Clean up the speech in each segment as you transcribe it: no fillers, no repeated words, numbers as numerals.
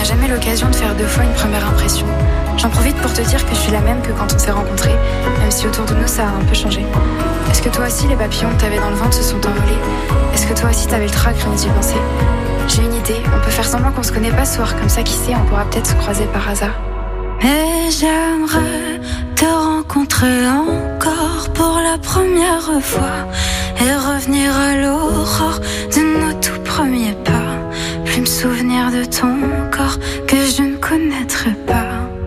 jamais l'occasion de faire 2 fois une première impression. J'en profite pour te dire que je suis la même que quand on s'est rencontrés, même si autour de nous ça a un peu changé. Est-ce que toi aussi les papillons que t'avais dans le ventre se sont envolés? Est-ce que toi aussi t'avais le trac rien d'y penser? J'ai une idée, on peut faire semblant qu'on se connaît pas ce soir, comme ça qui sait, on pourra peut-être se croiser par hasard. Mais j'aimerais te rencontrer encore pour la première fois et revenir à l'aurore de nos tout premiers pas. Plus me souvenir de ton corps que je ne connaîtrai pas.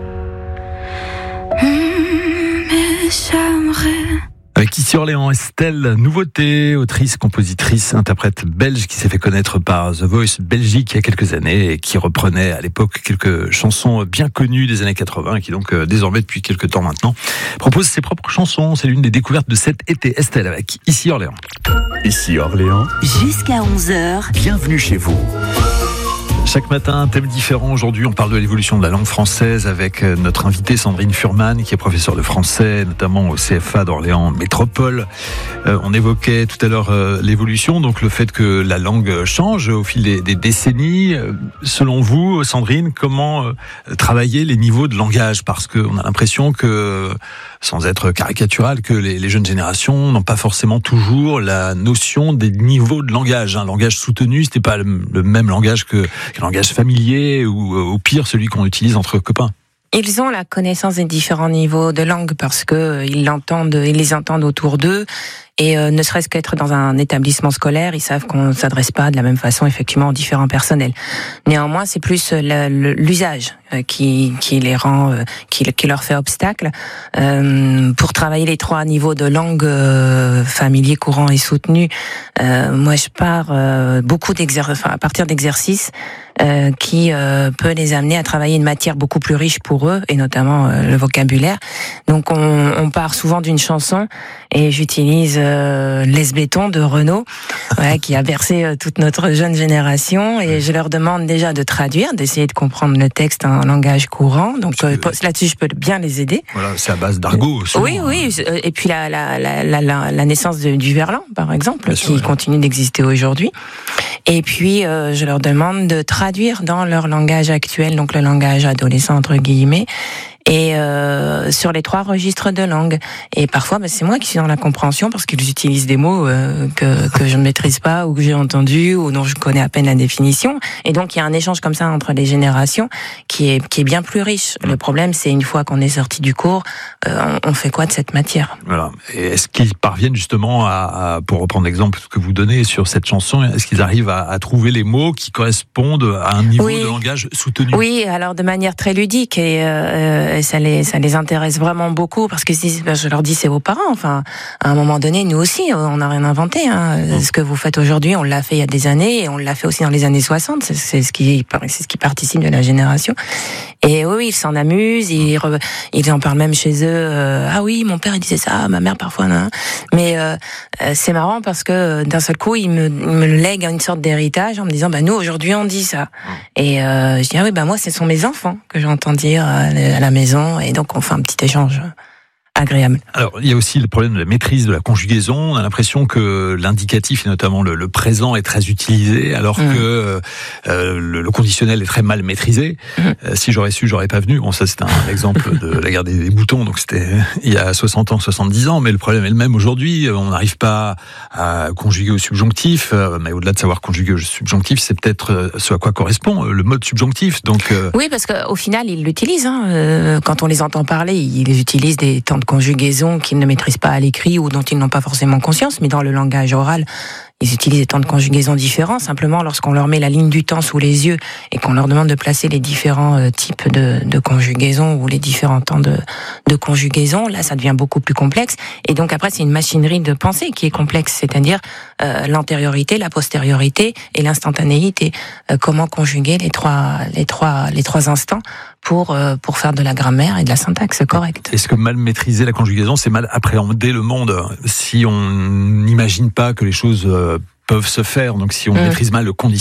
Mais j'aimerais. Avec ici Orléans, Estelle, nouveauté, autrice, compositrice, interprète belge qui s'est fait connaître par The Voice Belgique il y a quelques années et qui reprenait à l'époque quelques chansons bien connues des années 80 et qui donc désormais depuis quelques temps maintenant propose ses propres chansons. C'est l'une des découvertes de cet été. Estelle avec Ici Orléans. Ici Orléans. Jusqu'à 11h. Bienvenue chez vous. Chaque matin, un thème différent. Aujourd'hui, on parle de l'évolution de la langue française avec notre invitée Sandrine Furman, qui est professeure de français, notamment au CFA d'Orléans Métropole. On évoquait tout à l'heure l'évolution, donc le fait que la langue change au fil des décennies. Selon vous, Sandrine, comment travailler les niveaux de langage? Parce qu'on a l'impression que, sans être caricatural, que les jeunes générations n'ont pas forcément toujours la notion des niveaux de langage. Un langage soutenu, c'était pas le même langage que langage familier ou au pire celui qu'on utilise entre copains. Ils ont la connaissance des différents niveaux de langue parce que ils les entendent autour d'eux. Et ne serait-ce qu'être dans un établissement scolaire, ils savent qu'on ne s'adresse pas de la même façon effectivement aux différents personnels. Néanmoins, c'est plus l'usage qui les rend, qui leur fait obstacle. Pour travailler les 3 niveaux de langue, familier, courant et soutenu, moi je pars beaucoup à partir d'exercices qui peut les amener à travailler une matière beaucoup plus riche pour eux, et notamment le vocabulaire. Donc on part souvent d'une chanson, et j'utilise Les Bétons de Renaud, qui a bercé toute notre jeune génération, et je leur demande déjà de traduire, d'essayer de comprendre le texte en langage courant. Donc là-dessus, je peux bien les aider. Voilà, c'est à base d'argot. Oui. Et puis la naissance du verlan, par exemple, qui continue d'exister aujourd'hui. Et puis je leur demande de traduire dans leur langage actuel, donc le langage adolescent entre guillemets, et sur les 3 registres de langue. Et parfois, c'est moi qui suis dans la compréhension parce qu'ils utilisent des mots que je ne maîtrise pas ou que j'ai entendus ou dont je connais à peine la définition. Et donc, il y a un échange comme ça entre les générations qui est bien plus riche. Le problème, c'est une fois qu'on est sorti du cours, on fait quoi de cette matière? Voilà. Et est-ce qu'ils parviennent justement pour reprendre l'exemple que vous donnez sur cette chanson, est-ce qu'ils arrivent à trouver les mots qui correspondent à un niveau de langage soutenu? Oui, alors de manière très ludique et ça les intéresse vraiment beaucoup parce que je leur dis c'est vos parents. Enfin, à un moment donné, nous aussi, on n'a rien inventé. Ce que vous faites aujourd'hui, on l'a fait il y a des années et on l'a fait aussi dans les années 60. C'est ce qui participe de la génération. Et oui, ils s'en amusent. Ils en parlent même chez eux. Ah oui, mon père il disait ça, ma mère parfois. Non. Mais c'est marrant parce que d'un seul coup, ils me lèguent une sorte d'héritage en me disant nous aujourd'hui on dit ça. Et je dis oui, moi ce sont mes enfants que j'entends dire à la maison, et donc on fait un petit échange agréable. Alors, il y a aussi le problème de la maîtrise de la conjugaison. On a l'impression que l'indicatif, et notamment le présent, est très utilisé, alors que le conditionnel est très mal maîtrisé. Si j'aurais su, j'aurais pas venu. Bon, ça, c'est un exemple de la guerre des boutons, donc c'était il y a 60 ans, 70 ans, mais le problème est le même aujourd'hui. On n'arrive pas à conjuguer au subjonctif, mais au-delà de savoir conjuguer au subjonctif, c'est peut-être ce à quoi correspond le mode subjonctif. Donc, oui, parce qu'au final, ils l'utilisent. Quand on les entend parler, ils utilisent des temps de conjugaison qu'ils ne maîtrisent pas à l'écrit ou dont ils n'ont pas forcément conscience, mais dans le langage oral, ils utilisent des temps de conjugaison différents. Simplement, lorsqu'on leur met la ligne du temps sous les yeux et qu'on leur demande de placer les différents types de conjugaison ou les différents temps de conjugaison, là, ça devient beaucoup plus complexe. Et donc après, c'est une machinerie de pensée qui est complexe, c'est-à-dire l'antériorité, la postériorité et l'instantanéité. Comment conjuguer les trois instants pour faire de la grammaire et de la syntaxe correcte. Est-ce que mal maîtriser la conjugaison, c'est mal appréhender le monde? Si on n'imagine pas que les choses peuvent se faire, donc si on maîtrise mal le conditionnel,